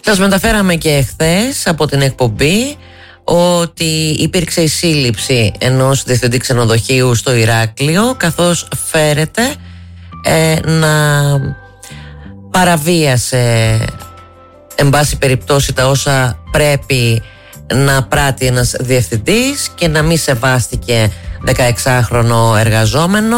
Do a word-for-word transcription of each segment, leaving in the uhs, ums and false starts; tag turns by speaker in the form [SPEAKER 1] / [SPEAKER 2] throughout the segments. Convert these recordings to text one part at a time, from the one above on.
[SPEAKER 1] Σας μεταφέραμε και εχθές από την εκπομπή ότι υπήρξε η σύλληψη ενός διευθυντή ξενοδοχείου στο Ηράκλειο, καθώς φέρεται ε, να παραβίασε εν πάση περιπτώσει τα όσα πρέπει να πράττει ένας διευθυντής και να μην σεβάστηκε δεκαεξάχρονο εργαζόμενο,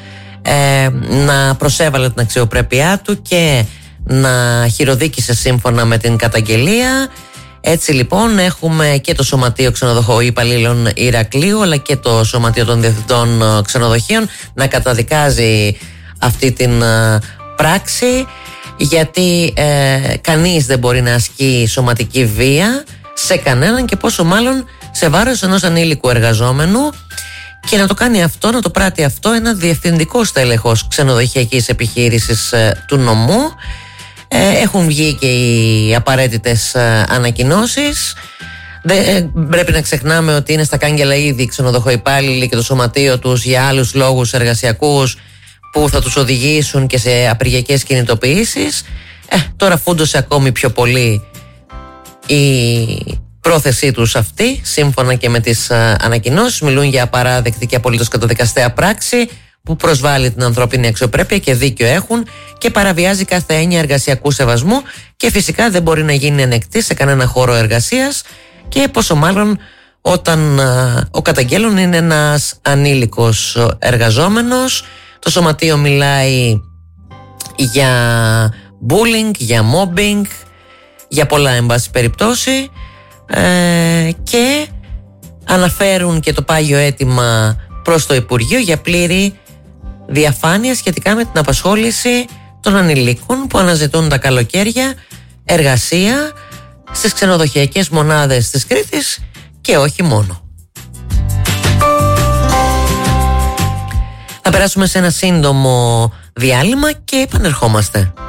[SPEAKER 1] ε, να προσέβαλε την αξιοπρέπειά του και να χειροδίκησε σύμφωνα με την καταγγελία. Έτσι λοιπόν έχουμε και το Σωματείο Ξενοδοχοϊπαλλήλων Ηρακλείου αλλά και το Σωματείο των Διευθυντών Ξενοδοχείων να καταδικάζει αυτή την ε, πράξη, γιατί ε, κανείς δεν μπορεί να ασκεί σωματική βία σε κανέναν και πόσο μάλλον σε βάρος ενός ανήλικου εργαζόμενου, και να το κάνει αυτό, να το πράττει αυτό ένα διευθυντικό στέλεχος ξενοδοχειακής επιχείρησης ε, του νομού. Ε, έχουν βγει και οι απαραίτητες ε, ανακοινώσεις. Δεν ε, πρέπει να ξεχνάμε ότι είναι στα κάγκελα ήδη οι ξενοδοχοϊπάλληλοι και το σωματείο τους για άλλους λόγους εργασιακούς που θα τους οδηγήσουν και σε απεργιακές κινητοποιήσεις. Ε, τώρα φούντωσε ακόμη πιο πολύ η πρόθεσή τους αυτή, σύμφωνα και με τις ε, ανακοινώσεις. Μιλούν για απαράδεκτη και απολύτως καταδικαστέα πράξη που προσβάλλει την ανθρώπινη αξιοπρέπεια, και δίκιο έχουν, και παραβιάζει κάθε έννοια εργασιακού σεβασμού και φυσικά δεν μπορεί να γίνει ανεκτή σε κανένα χώρο εργασίας, και πόσο μάλλον όταν α, ο καταγγέλων είναι ένας ανήλικος εργαζόμενος. Το σωματείο μιλάει για bullying, για mobbing, για πολλά εν πάση περιπτώσει, ε, και αναφέρουν και το πάγιο αίτημα προς το Υπουργείο για πλήρη διαφάνεια σχετικά με την απασχόληση των ανηλίκων που αναζητούν τα καλοκαίρια εργασία στις ξενοδοχειακές μονάδες της Κρήτης και όχι μόνο. Θα περάσουμε σε ένα σύντομο διάλειμμα και επανερχόμαστε.